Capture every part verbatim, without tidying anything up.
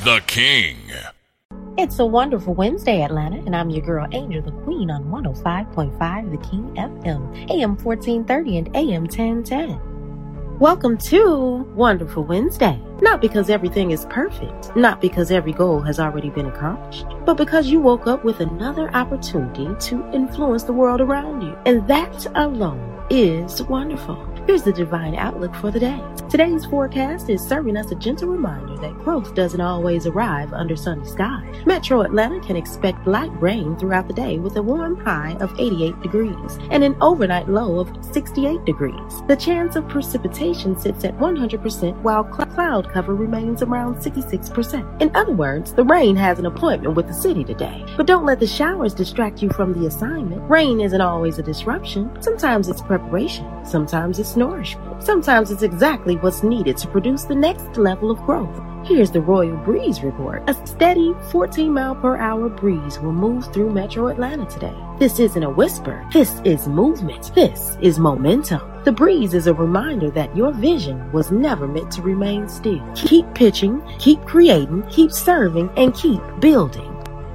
the King. It's a wonderful Wednesday, Atlanta, and I'm your girl, Angel the Queen, on one oh five point five The King F M, A M fourteen thirty and A M ten ten. Welcome to Wonderful Wednesday. Not because everything is perfect, not because every goal has already been accomplished, but because you woke up with another opportunity to influence the world around you. And that alone is wonderful. Here's the divine outlook for the day. Today's forecast is serving us a gentle reminder that growth doesn't always arrive under sunny skies. Metro Atlanta can expect light rain throughout the day with a warm high of eighty-eight degrees and an overnight low of sixty-eight degrees. The chance of precipitation sits at one hundred percent while cl- cloud cover remains around sixty-six percent. In other words, the rain has an appointment with the city today. But don't let the showers distract you from the assignment. Rain isn't always a disruption. Sometimes it's preparation. Sometimes it's nourishment. Sometimes it's exactly what's needed to produce the next level of growth. Here's the Royal Breeze Report. A steady fourteen mile per hour breeze will move through Metro Atlanta today. This isn't a whisper. This is movement. This is momentum. The breeze is a reminder that your vision was never meant to remain still. Keep pitching, keep creating, keep serving, and keep building.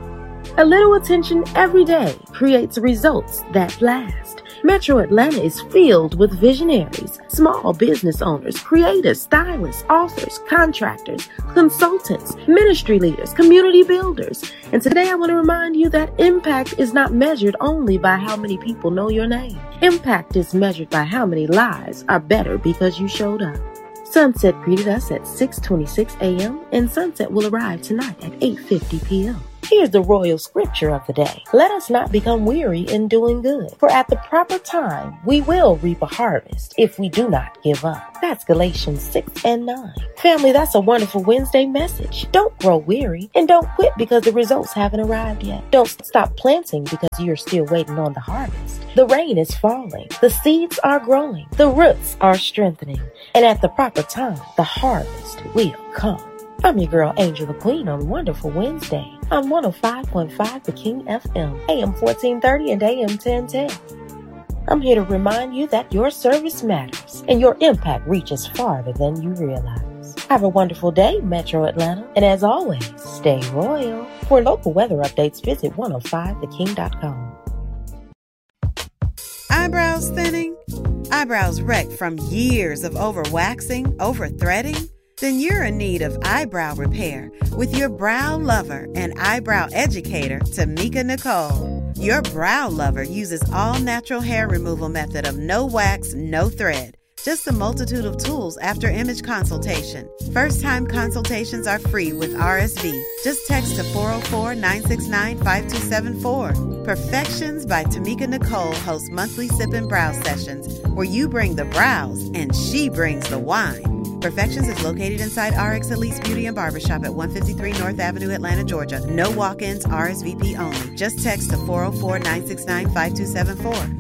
A little attention every day creates results that last. Metro Atlanta is filled with visionaries, small business owners, creators, stylists, authors, contractors, consultants, ministry leaders, community builders. And today I want to remind you that impact is not measured only by how many people know your name. Impact is measured by how many lives are better because you showed up. Sunset greeted us at six twenty-six a.m. and sunset will arrive tonight at eight fifty p.m. Here's the royal scripture of the day. Let us not become weary in doing good, for at the proper time we will reap a harvest if we do not give up. That's Galatians six and nine. Family, that's a wonderful Wednesday message. Don't grow weary and don't quit because the results haven't arrived yet. Don't stop planting because you're still waiting on the harvest. The rain is falling. The seeds are growing. The roots are strengthening. And at the proper time, the harvest will come. I'm your girl, Angel the Queen, on Wonderful Wednesday on one oh five point five The King F M, A M fourteen thirty and A M ten ten. I'm here to remind you that your service matters and your impact reaches farther than you realize. Have a wonderful day, Metro Atlanta, and as always, stay royal. For local weather updates, visit one oh five the king dot com. Eyebrows thinning? Eyebrows wrecked from years of over-waxing, over-threading? Then you're in need of eyebrow repair with your brow lover and eyebrow educator, Tamika Nicole. Your brow lover uses all-natural hair removal method of no wax, no thread. Just a multitude of tools after image consultation. First-time consultations are free with R S V. Just text to four oh four, nine six nine, five two seven four. Perfections by Tamika Nicole hosts monthly Sippin' Brow Sessions where you bring the brows and she brings the wine. Perfections is located inside R X Elise Beauty and Barbershop at one fifty-three North Avenue, Atlanta, Georgia. No walk-ins, R S V P only. Just text to four oh four, nine six nine, five two seven four.